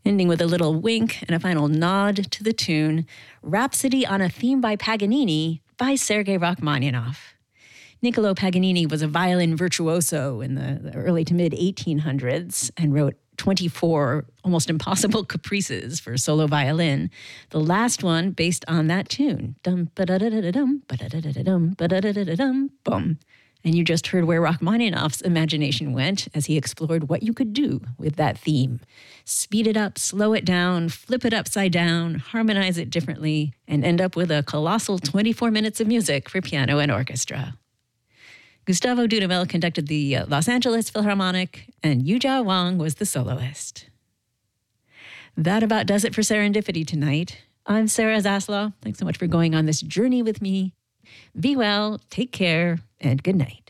Ending with a little wink and a final nod to the tune, Rhapsody on a Theme by Paganini by Sergei Rachmaninoff. Niccolo Paganini was a violin virtuoso in the early to mid 1800s and wrote 24 almost impossible caprices for solo violin. The last one based on that tune. Dum ba da da da dum ba da da da dum ba da da da dum bum. And you just heard where Rachmaninoff's imagination went as he explored what you could do with that theme. Speed it up, slow it down, flip it upside down, harmonize it differently, and end up with a colossal 24 minutes of music for piano and orchestra. Gustavo Dudamel conducted the Los Angeles Philharmonic, and Yujia Wang was the soloist. That about does it for Serendipity tonight. I'm Sarah Zaslow. Thanks so much for going on this journey with me. Be well, take care, and good night.